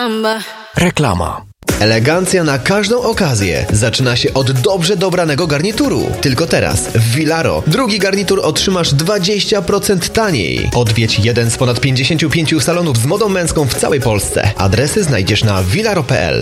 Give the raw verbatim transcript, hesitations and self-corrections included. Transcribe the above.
samba. Reklama. Elegancja na każdą okazję zaczyna się od dobrze dobranego garnituru. Tylko teraz w Vilaro drugi garnitur otrzymasz dwadzieścia procent taniej. Odwiedź jeden z ponad pięćdziesięciu pięciu salonów z modą męską w całej Polsce. Adresy znajdziesz na vilaro kropka p l.